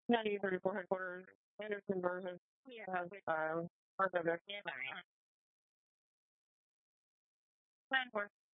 9834 headquarters, Anderson version. Has our subject. 10-4.